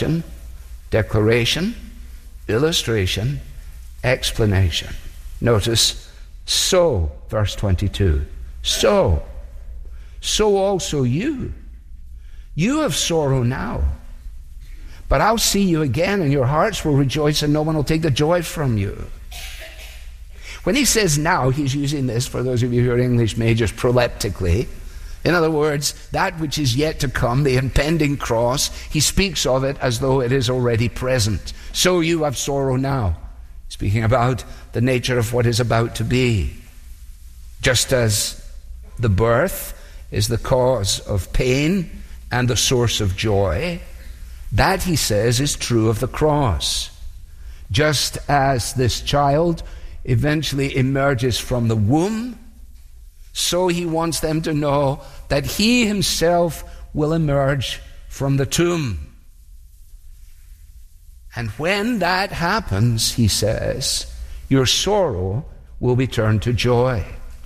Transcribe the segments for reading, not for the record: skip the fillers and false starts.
discussion, declaration, illustration, explanation. Notice, so, verse 22, so also you have sorrow now, but I'll see you again, and your hearts will rejoice, and no one will take the joy from you. When he says now, he's using this, for those of you who are English majors, proleptically. In other words, that which is yet to come, the impending cross, he speaks of it as though it is already present. So you have sorrow now. Speaking about the nature of what is about to be. Just as the birth is the cause of pain and the source of joy, that, he says, is true of the cross. Just as this child eventually emerges from the womb, so he wants them to know that he himself will emerge from the tomb. And when that happens, he says, your sorrow will be turned to joy.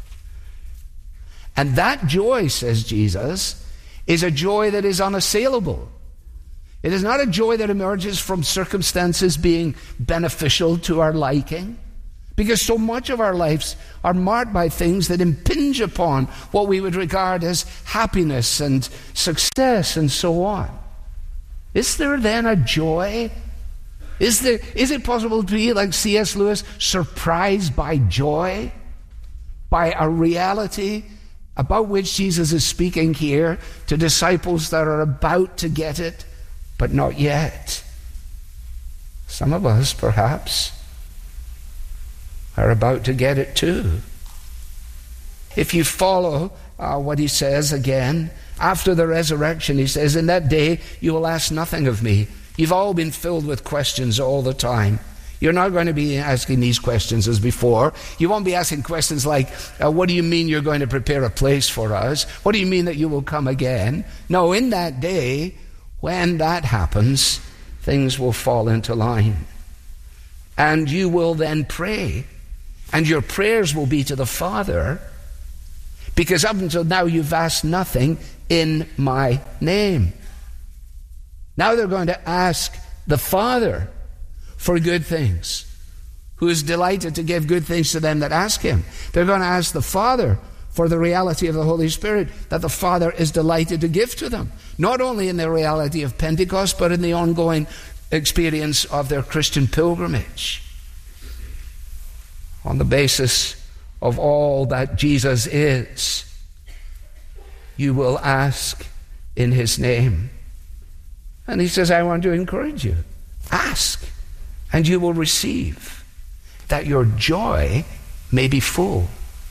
And that joy, says Jesus, is a joy that is unassailable. It is not a joy that emerges from circumstances being beneficial to our liking, because so much of our lives are marked by things that impinge upon what we would regard as happiness and success and so on. Is there then a joy? Is it possible to be like C.S. Lewis, surprised by joy? By a reality about which Jesus is speaking here to disciples that are about to get it, but not yet. Some of us, perhaps, are about to get it too. If you follow what he says again, after the resurrection, he says, in that day you will ask nothing of me. You've all been filled with questions all the time. You're not going to be asking these questions as before. You won't be asking questions like, what do you mean you're going to prepare a place for us? What do you mean that you will come again? No, in that day, when that happens, things will fall into line. And you will then pray. And your prayers will be to the Father, because up until now you've asked nothing in my name. Now they're going to ask the Father for good things, who is delighted to give good things to them that ask him. They're going to ask the Father for the reality of the Holy Spirit that the Father is delighted to give to them, not only in the reality of Pentecost, but in the ongoing experience of their Christian pilgrimage. On the basis of all that Jesus is, you will ask in his name. And he says, I want to encourage you. Ask, and you will receive, that your joy may be full.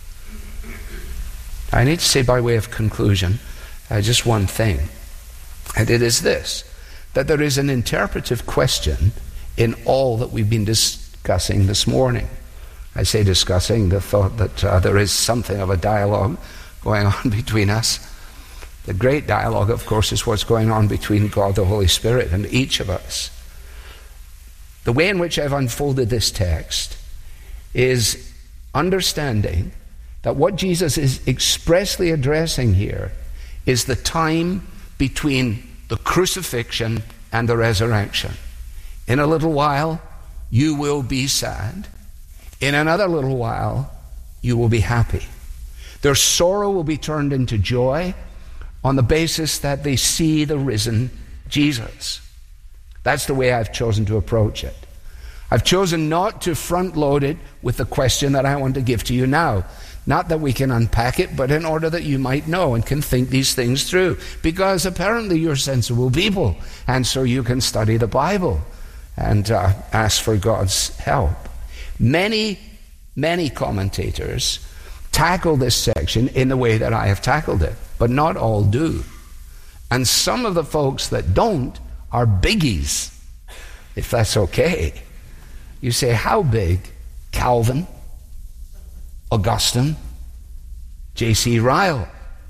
I need to say by way of conclusion, just one thing. And it is this, that there is an interpretive question in all that we've been discussing this morning. I say discussing, the thought that there is something of a dialogue going on between us. The great dialogue, of course, is what's going on between God the Holy Spirit and each of us. The way in which I've unfolded this text is understanding that what Jesus is expressly addressing here is the time between the crucifixion and the resurrection. In a little while, you will be sad. In another little while, you will be happy. Their sorrow will be turned into joy on the basis that they see the risen Jesus. That's the way I've chosen to approach it. I've chosen not to front load it with the question that I want to give to you now. Not that we can unpack it, but in order that you might know and can think these things through. Because apparently you're sensible people, and so you can study the Bible and ask for God's help. Many commentators tackle this section in the way that I have tackled it, but not all do. And some of the folks that don't are biggies, if that's okay. You say, how big? Calvin, Augustine, J.C. Ryle.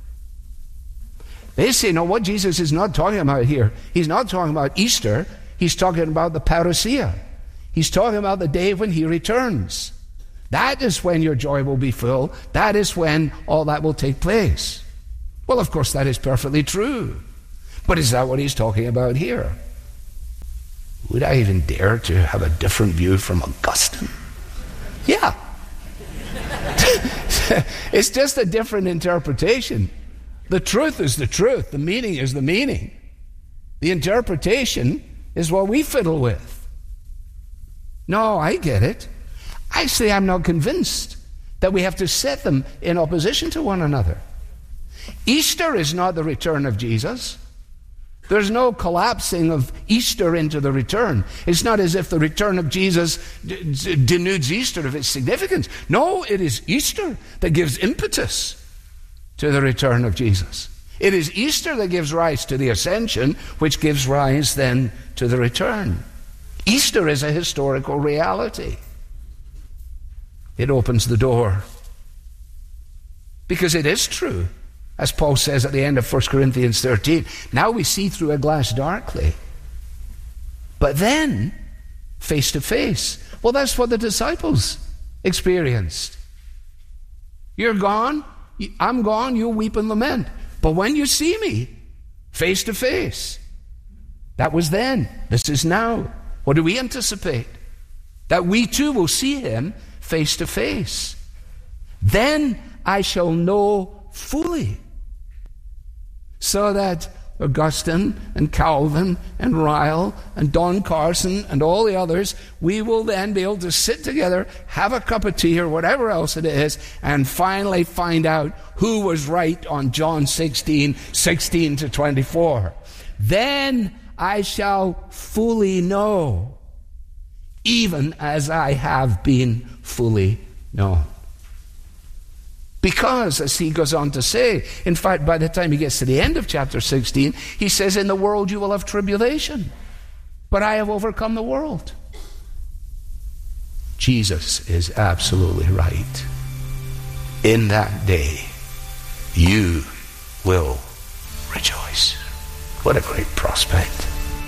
They say, no, what Jesus is not talking about here, he's not talking about Easter, he's talking about the parousia. He's talking about the day when he returns. That is when your joy will be full. That is when all that will take place. Well, of course, that is perfectly true. But is that what he's talking about here? Would I even dare to have a different view from Augustine? Yeah. It's just a different interpretation. The truth is the truth. The meaning is the meaning. The interpretation is what we fiddle with. No, I get it. Actually, I'm not convinced that we have to set them in opposition to one another. Easter is not the return of Jesus. There's no collapsing of Easter into the return. It's not as if the return of Jesus denudes Easter of its significance. No, it is Easter that gives impetus to the return of Jesus. It is Easter that gives rise to the ascension, which gives rise then to the return. Easter is a historical reality. It opens the door. Because it is true. As Paul says at the end of 1 Corinthians 13, now we see through a glass darkly, but then face to face. Well, that's what the disciples experienced. You're gone, I'm gone, you'll weep and lament. But when you see me, face to face. That was then. This is now. What do we anticipate? That we too will see him face to face. Then I shall know fully. So that Augustine and Calvin and Ryle and Don Carson and all the others, we will then be able to sit together, have a cup of tea or whatever else it is, and finally find out who was right on John 16 to 24. Then I shall fully know, even as I have been fully known. Because, as he goes on to say, in fact, by the time he gets to the end of chapter 16, he says, in the world you will have tribulation, but I have overcome the world. Jesus is absolutely right. In that day, you will rejoice. What a great prospect.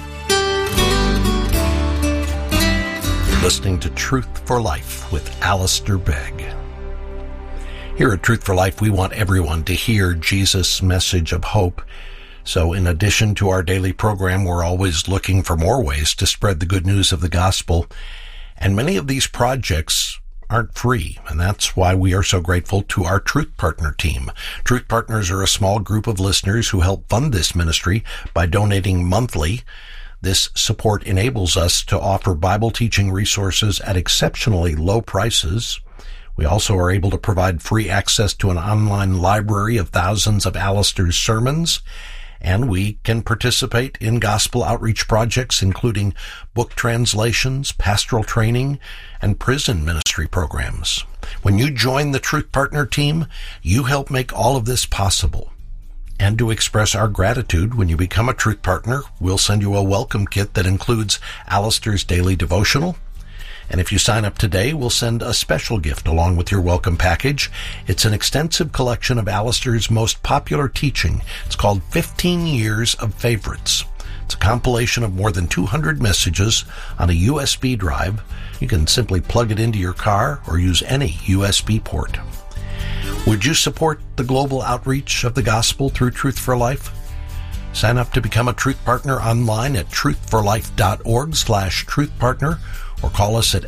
You're listening to Truth for Life with Alistair Begg. Here at Truth for Life, we want everyone to hear Jesus' message of hope. So in addition to our daily program, we're always looking for more ways to spread the good news of the gospel. And many of these projects aren't free, and that's why we are so grateful to our Truth Partner team. Truth Partners are a small group of listeners who help fund this ministry by donating monthly. This support enables us to offer Bible teaching resources at exceptionally low prices. We also are able to provide free access to an online library of thousands of Alistair's sermons, and we can participate in gospel outreach projects, including book translations, pastoral training, and prison ministry programs. When you join the Truth Partner team, you help make all of this possible. And to express our gratitude, when you become a Truth Partner, we'll send you a welcome kit that includes Alistair's daily devotional. And if you sign up today, we'll send a special gift along with your welcome package. It's an extensive collection of Alistair's most popular teaching. It's called 15 Years of Favorites. It's a compilation of more than 200 messages on a USB drive. You can simply plug it into your car or use any USB port. Would you support the global outreach of the gospel through Truth for Life? Sign up to become a Truth Partner online at truthforlife.org/truthpartner or call us at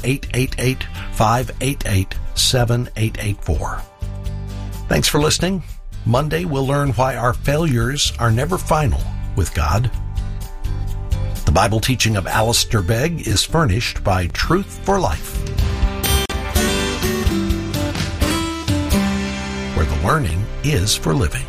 888-588-7884. Thanks for listening. Monday, we'll learn why our failures are never final with God. The Bible teaching of Alistair Begg is furnished by Truth for Life, where the learning is for living.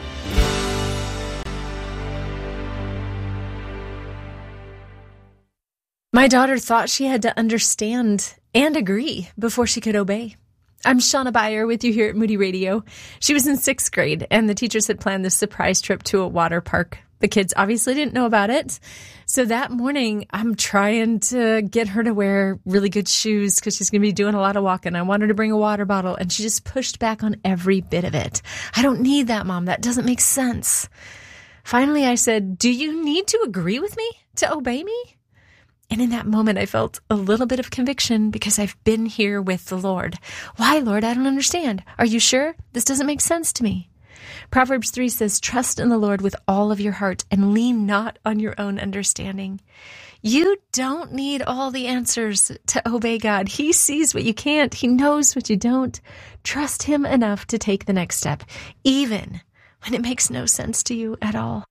My daughter thought she had to understand and agree before she could obey. I'm Shauna Beyer with you here at Moody Radio. She was in 6th grade, and the teachers had planned this surprise trip to a water park. The kids obviously didn't know about it. So that morning, I'm trying to get her to wear really good shoes because she's going to be doing a lot of walking. I want her to bring a water bottle, and she just pushed back on every bit of it. I don't need that, Mom. That doesn't make sense. Finally, I said, do you need to agree with me to obey me? And in that moment, I felt a little bit of conviction because I've been here with the Lord. Why, Lord? I don't understand. Are you sure? This doesn't make sense to me. Proverbs 3 says, trust in the Lord with all of your heart and lean not on your own understanding. You don't need all the answers to obey God. He sees what you can't. He knows what you don't. Trust him enough to take the next step, even when it makes no sense to you at all.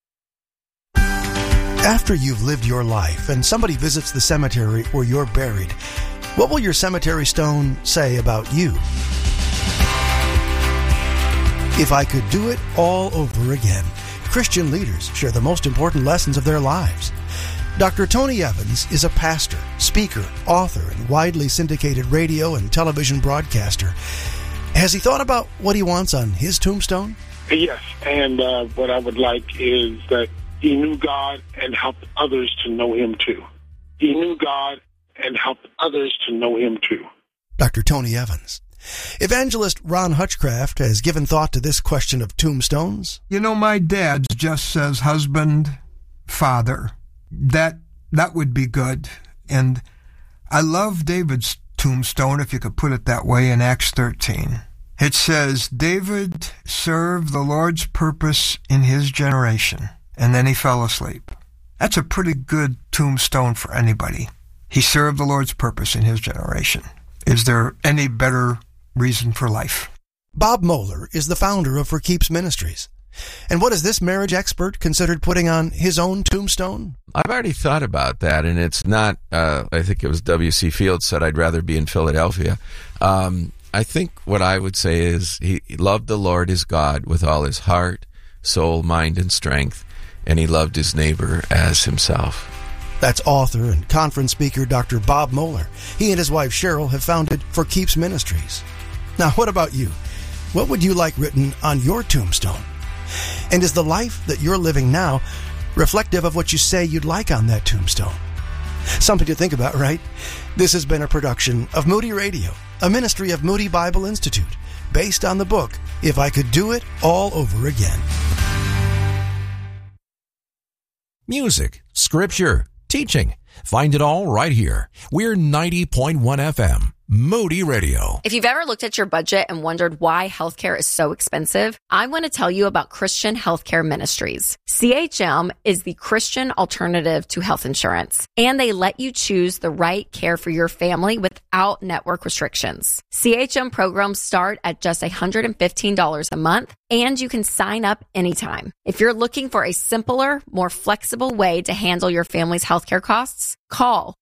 After you've lived your life and somebody visits the cemetery where you're buried, what will your cemetery stone say about you? If I could do it all over again, Christian leaders share the most important lessons of their lives. Dr. Tony Evans is a pastor, speaker, author, and widely syndicated radio and television broadcaster. Has he thought about what he wants on his tombstone? Yes, and what I would like is that he knew God and helped others to know him too. He knew God and helped others to know him too. Dr. Tony Evans. Evangelist Ron Hutchcraft has given thought to this question of tombstones. You know, my dad just says husband, father. That would be good. And I love David's tombstone, if you could put it that way, in Acts 13. It says, David served the Lord's purpose in his generation, and then he fell asleep. That's a pretty good tombstone for anybody. He served the Lord's purpose in his generation. Is there any better reason for life? Bob Moeller is the founder of For Keeps Ministries. And what has this marriage expert considered putting on his own tombstone? I've already thought about that, and it's not, I think it was W.C. Fields said, I'd rather be in Philadelphia. I think what I would say is he loved the Lord his God with all his heart, soul, mind, and strength, and he loved his neighbor as himself. That's author and conference speaker Dr. Bob Moeller. He and his wife Cheryl have founded For Keeps Ministries. Now, what about you? What would you like written on your tombstone? And is the life that you're living now reflective of what you say you'd like on that tombstone? Something to think about, right? This has been a production of Moody Radio, a ministry of Moody Bible Institute, based on the book, If I Could Do It All Over Again. Music, scripture, teaching. Find it all right here. We're 90.1 FM, Moody Radio. If you've ever looked at your budget and wondered why healthcare is so expensive, I want to tell you about Christian Healthcare Ministries. CHM is the Christian alternative to health insurance, and they let you choose the right care for your family without network restrictions. CHM programs start at just $115 a month, and you can sign up anytime. If you're looking for a simpler, more flexible way to handle your family's healthcare costs, call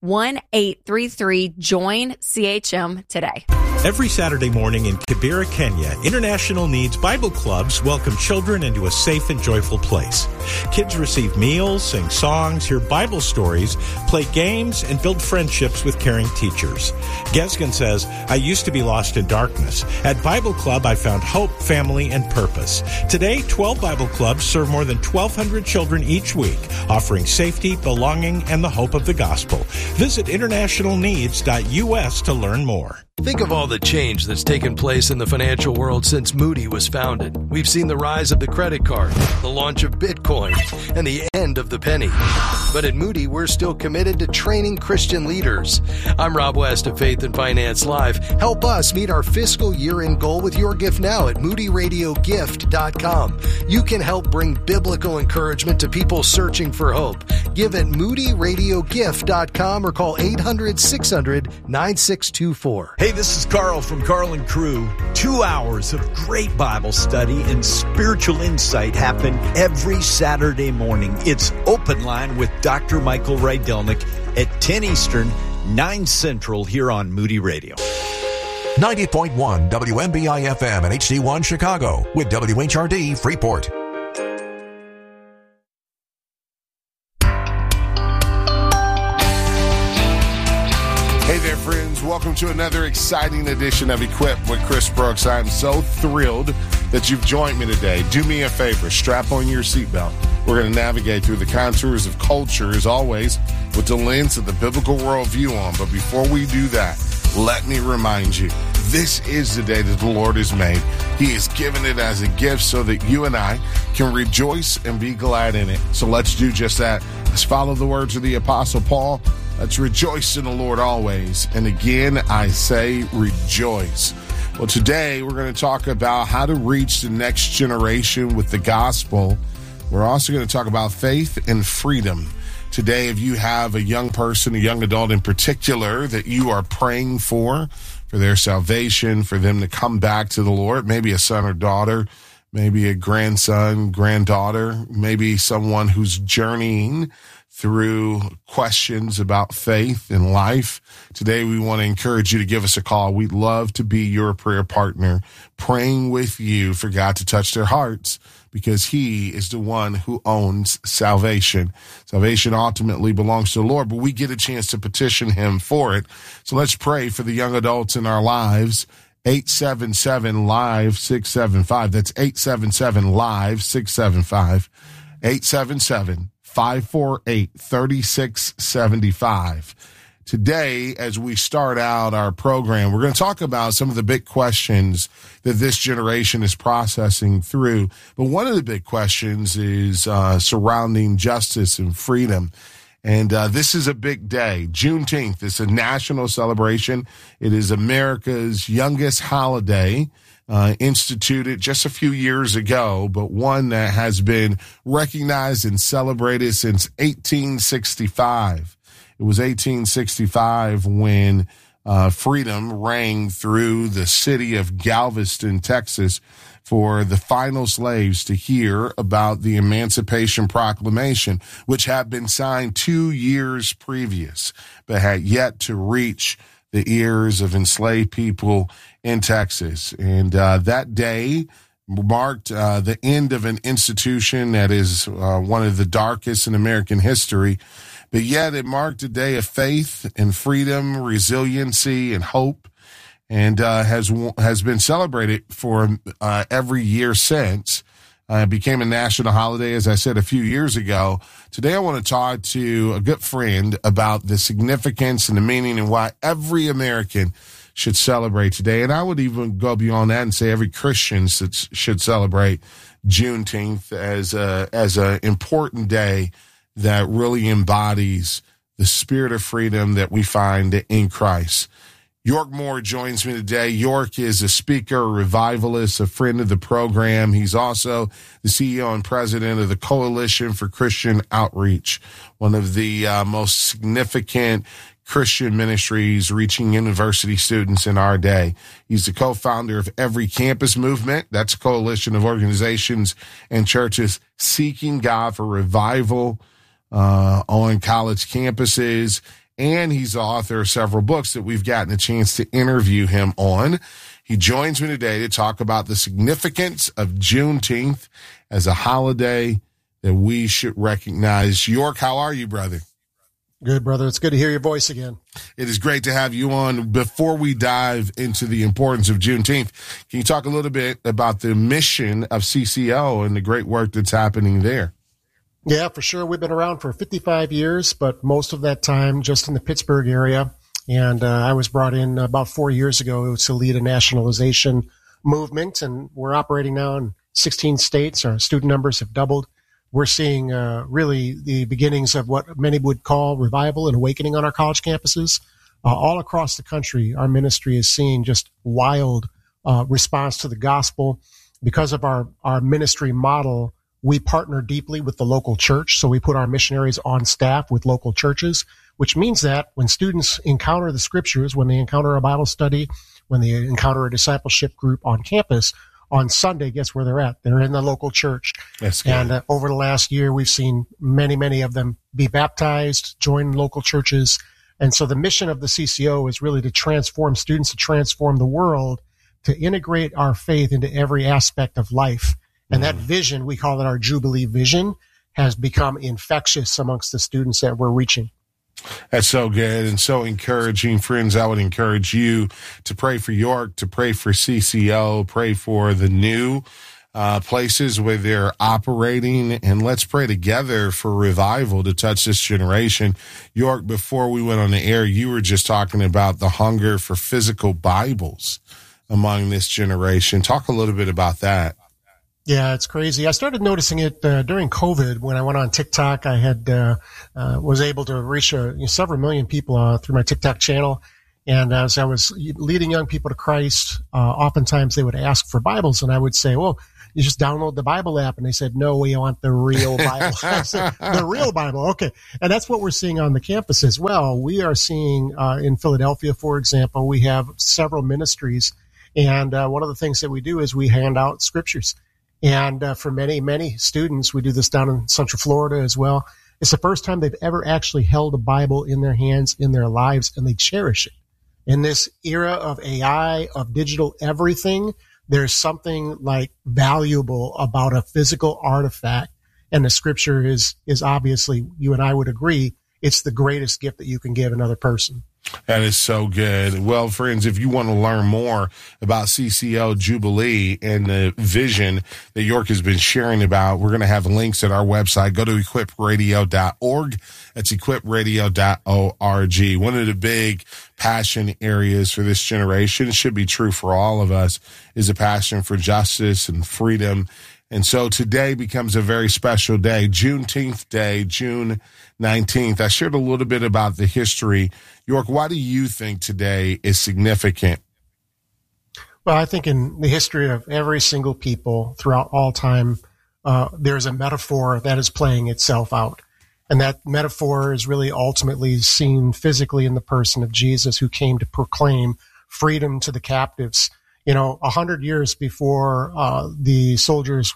1-833-JOIN-CHM today. Every Saturday morning in Kibera, Kenya, International Needs Bible Clubs welcome children into a safe and joyful place. Kids receive meals, sing songs, hear Bible stories, play games, and build friendships with caring teachers. Gesgen says, I used to be lost in darkness. At Bible Club, I found hope, family, and purpose. Today, 12 Bible Clubs serve more than 1,200 children each week, offering safety, belonging, and the hope of the gospel. Visit internationalneeds.us to learn more. Think of all the change that's taken place in the financial world since Moody was founded. We've seen the rise of the credit card, the launch of Bitcoin, and the end of the penny. But at Moody, we're still committed to training Christian leaders. I'm Rob West of Faith and Finance Live. Help us meet our fiscal year-end goal with your gift now at moodyradiogift.com. You can help bring biblical encouragement to people searching for hope. Give at moodyradiogift.com or call 800-600-9624. Hey, this is Carl from Carl and Crew. 2 hours of great Bible study and spiritual insight happen every Saturday morning. It's Open Line with Dr. Michael Rydelnik at 10 Eastern, 9 Central here on Moody Radio. 90.1 WMBI FM and HD1 Chicago with WHRD Freeport. Hey there, friends. Welcome to another exciting edition of Equipped with Chris Brooks. I'm so thrilled that you've joined me today. Do me a favor. Strap on your seatbelt. We're going to navigate through the contours of culture, as always, with the lens of the biblical worldview on. But before we do that, let me remind you, this is the day that the Lord has made. He has given it as a gift so that you and I can rejoice and be glad in it. So let's do just that. Let's follow the words of the Apostle Paul. Let's rejoice in the Lord always. And again, I say rejoice. Well, today we're going to talk about how to reach the next generation with the gospel. We're also going to talk about faith and freedom. Today, if you have a young person, a young adult in particular that you are praying for their salvation, for them to come back to the Lord, maybe a son or daughter, maybe a grandson, granddaughter, maybe someone who's journeying through questions about faith and life. Today, we want to encourage you to give us a call. We'd love to be your prayer partner, praying with you for God to touch their hearts, because he is the one who owns salvation. Salvation ultimately belongs to the Lord, but we get a chance to petition him for it. So let's pray for the young adults in our lives. 877-LIVE-675. That's 877-LIVE-675. 877-548-3675. Today, as we start out our program, we're going to talk about some of the big questions that this generation is processing through. But one of the big questions is surrounding justice and freedom. And this is a big day. Juneteenth is a national celebration. It is America's youngest holiday, instituted just a few years ago, but one that has been recognized and celebrated since 1865. It was 1865 when freedom rang through the city of Galveston, Texas, for the final slaves to hear about the Emancipation Proclamation, which had been signed 2 years previous, but had yet to reach the ears of enslaved people in Texas. And that day marked the end of an institution that is one of the darkest in American history. But yet it marked a day of faith and freedom, resiliency and hope, and has been celebrated for every year since. It became a national holiday, as I said, a few years ago. Today I want to talk to a good friend about the significance and the meaning and why every American should celebrate today. And I would even go beyond that and say every Christian should celebrate Juneteenth as a important day that really embodies the spirit of freedom that we find in Christ. York Moore joins me today. York is a speaker, a revivalist, a friend of the program. He's also the CEO and president of the Coalition for Christian Outreach, one of the most significant Christian ministries reaching university students in our day. He's the co-founder of Every Campus Movement. That's a coalition of organizations and churches seeking God for revival on college campuses. And he's the author of several books that we've gotten a chance to interview him on. He joins me today to talk about the significance of Juneteenth as a holiday that we should recognize. York, how are you, brother? Good, brother. It's good to hear your voice again. It is great to have you on. Before we dive into the importance of Juneteenth, can you talk a little bit about the mission of CCO and the great work that's happening there? Yeah, for sure. We've been around for 55 years, but most of that time just in the Pittsburgh area. And I was brought in about 4 years ago to lead a nationalization movement, and we're operating now in 16 states. Our student numbers have doubled. We're seeing really the beginnings of what many would call revival and awakening on our college campuses. All across the country, our ministry is seeing just wild response to the gospel. Because of our ministry model, we partner deeply with the local church, so we put our missionaries on staff with local churches, which means that when students encounter the scriptures, when they encounter a Bible study, when they encounter a discipleship group on campus, on Sunday, guess where they're at? They're in the local church. That's good. And over the last year, we've seen many of them be baptized, join local churches. And so the mission of the CCO is really to transform students, to transform the world, to integrate our faith into every aspect of life. And that vision, we call it our Jubilee vision, has become infectious amongst the students that we're reaching. That's so good and so encouraging. Friends, I would encourage you to pray for York, to pray for CCO, pray for the new places where they're operating, and let's pray together for revival to touch this generation. York, before we went on the air, you were just talking about the hunger for physical Bibles among this generation. Talk a little bit about that. Yeah, it's crazy. I started noticing it during COVID when I went on TikTok. I had was able to reach several million people through my TikTok channel. And as I was leading young people to Christ, oftentimes they would ask for Bibles, and I would say, well, you just download the Bible app. And they said, no, we want the real Bible. I said, the real Bible. Okay. And that's what we're seeing on the campus as well. We are seeing in Philadelphia, for example, we have several ministries. And one of the things that we do is we hand out scriptures. And for many, many students, we do this down in Central Florida as well. It's the first time they've ever actually held a Bible in their hands in their lives, and they cherish it. In this era of AI, of digital everything, there's something like valuable about a physical artifact. And the scripture is obviously, you and I would agree, it's the greatest gift that you can give another person. That is so good. Well, friends, if you want to learn more about CCL Jubilee and the vision that York has been sharing about, we're going to have links at our website. Go to equipradio.org. That's equipradio.org. One of the big passion areas for this generation, should be true for all of us, is a passion for justice and freedom. And so today becomes a very special day, Juneteenth Day, June 19th. I shared a little bit about the history. York, why do you think today is significant? Well, I think in the history of every single people throughout all time, there's a metaphor that is playing itself out. And that metaphor is really ultimately seen physically in the person of Jesus, who came to proclaim freedom to the captives. 100 years before the soldiers,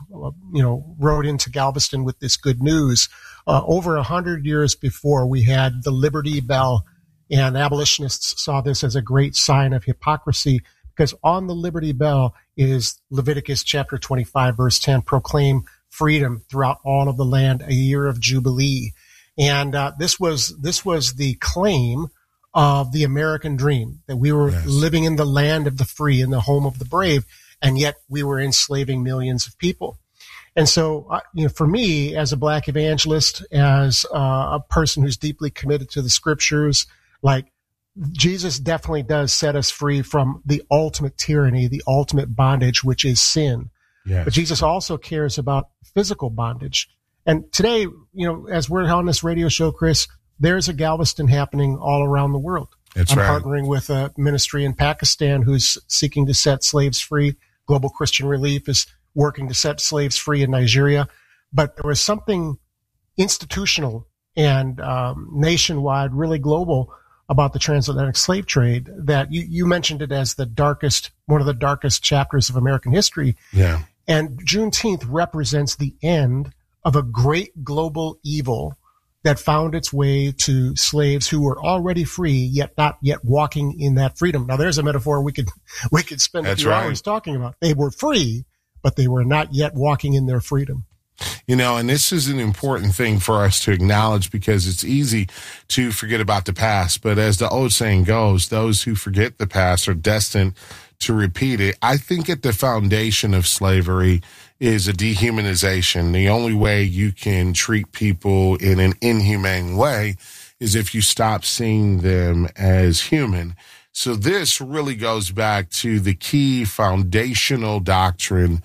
rode into Galveston with this good news, over 100 years before, we had the Liberty Bell, and abolitionists saw this as a great sign of hypocrisy, because on the Liberty Bell is Leviticus chapter 25, verse 10, proclaim freedom throughout all of the land, a year of Jubilee. And this was the claim of the American dream, that we were living in the land of the free, in the home of the brave, and yet we were enslaving millions of people. And so, for me, as a black evangelist, as a person who's deeply committed to the scriptures, like, Jesus definitely does set us free from the ultimate tyranny, the ultimate bondage, which is sin. Yes. But Jesus also cares about physical bondage. And today, as we're on this radio show, Chris, there's a Galveston happening all around the world. I'm partnering with a ministry in Pakistan who's seeking to set slaves free. Global Christian Relief is working to set slaves free in Nigeria. But there was something institutional and nationwide, really global, about the transatlantic slave trade that you mentioned it as one of the darkest chapters of American history. Yeah. And Juneteenth represents the end of a great global evil that found its way to slaves who were already free, yet not yet walking in that freedom. Now, there's a metaphor we could spend a few hours talking about. They were free, but they were not yet walking in their freedom. And this is an important thing for us to acknowledge, because it's easy to forget about the past. But as the old saying goes, those who forget the past are destined to repeat it. I think at the foundation of slavery is a dehumanization. The only way you can treat people in an inhumane way is if you stop seeing them as human. So this really goes back to the key foundational doctrine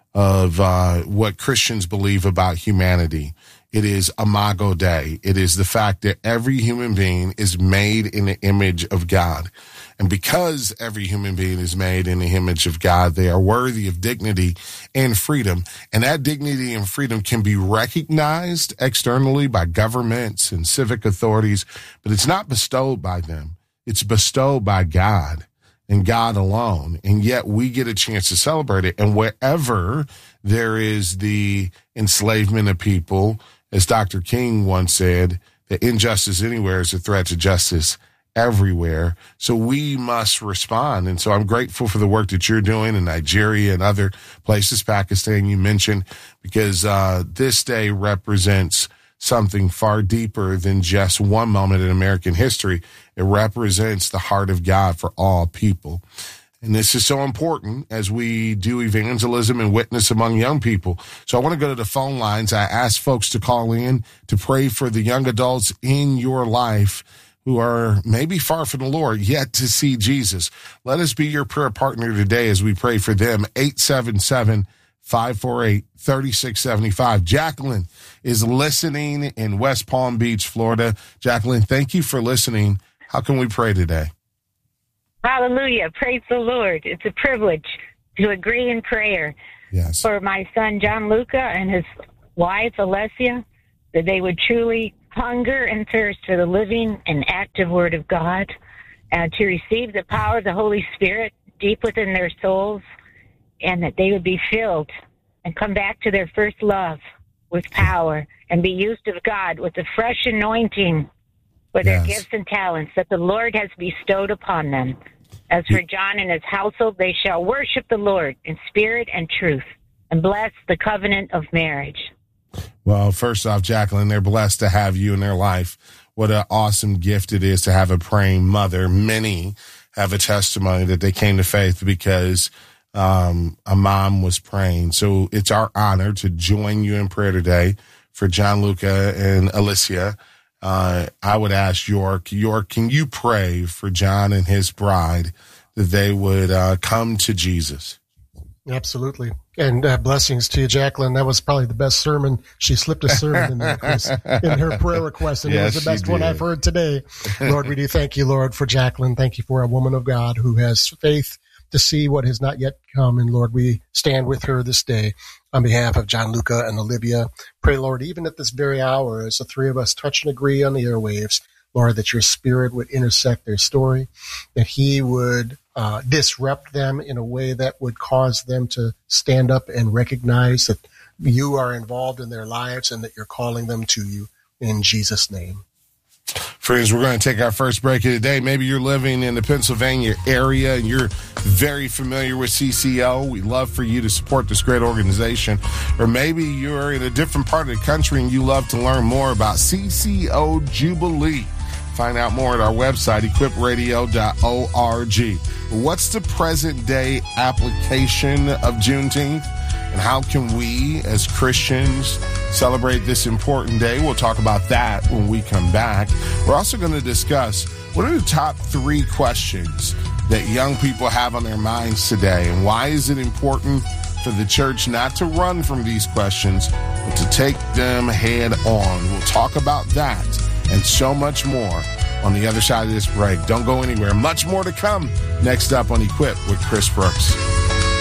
of what Christians believe about humanity. It is Imago Dei. It is the fact that every human being is made in the image of God. And because every human being is made in the image of God, they are worthy of dignity and freedom. And that dignity and freedom can be recognized externally by governments and civic authorities, but it's not bestowed by them. It's bestowed by God and God alone. And yet we get a chance to celebrate it. And wherever there is the enslavement of people, as Dr. King once said, that injustice anywhere is a threat to justice everywhere. So we must respond. And so I'm grateful for the work that you're doing in Nigeria and other places, Pakistan you mentioned, because this day represents something far deeper than just one moment in American history. It represents the heart of God for all people. And this is so important as we do evangelism and witness among young people. So I want to go to the phone lines. I ask folks to call in to pray for the young adults in your life who are maybe far from the Lord, yet to see Jesus. Let us be your prayer partner today as we pray for them. 877-548-3675. Jacqueline is listening in West Palm Beach, Florida. Jacqueline, thank you for listening. How can we pray today? Hallelujah. Praise the Lord. It's a privilege to agree in prayer. Yes. For my son, John Luca, and his wife, Alessia, that they would truly hunger and thirst for the living and active Word of God, and to receive the power of the Holy Spirit deep within their souls, and that they would be filled and come back to their first love with power and be used of God with the fresh anointing for their gifts and talents that the Lord has bestowed upon them. As for John and his household, they shall worship the Lord in spirit and truth and bless the covenant of marriage. Well, first off, Jacqueline, they're blessed to have you in their life. What an awesome gift it is to have a praying mother. Many have a testimony that they came to faith because a mom was praying. So it's our honor to join you in prayer today for John Luca and Alessia. I would ask York, can you pray for John and his bride that they would come to Jesus? Absolutely. And blessings to you, Jacqueline. That was probably the best sermon. She slipped a sermon in there, Chris, in her prayer request, and Yes, it was the best she one did. I've heard today. Lord, we do thank you, Lord, for Jacqueline. Thank you for a woman of God who has faith to see what has not yet come. And Lord, we stand with her this day on behalf of John Luca and Olivia. Pray, Lord, even at this very hour, as the three of us touch and agree on the airwaves, Lord, that your Spirit would intersect their story, that he would disrupt them in a way that would cause them to stand up and recognize that you are involved in their lives and that you're calling them to you in Jesus' name. Friends, we're going to take our first break of the day. Maybe you're living in the Pennsylvania area and you're very familiar with CCO. We'd love for you to support this great organization. Or maybe you're in a different part of the country and you love to learn more about CCO Jubilee. Find out more at our website, equipradio.org. What's the present day application of Juneteenth? And how can we, as Christians, celebrate this important day? We'll talk about that when we come back. We're also going to discuss what are the top 3 questions that young people have on their minds today, and why is it important for the church not to run from these questions, but to take them head on. We'll talk about that and so much more on the other side of this break. Don't go anywhere. Much more to come next up on Equip with Chris Brooks.